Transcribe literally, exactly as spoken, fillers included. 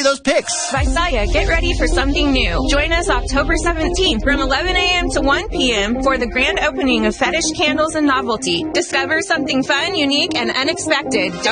those picks. Visaya, get ready for something new. Join us October seventeenth from eleven a.m. to one p.m. for the grand opening of Fetish Candles and Novelty. Discover something fun, unique, and unexpected. Don't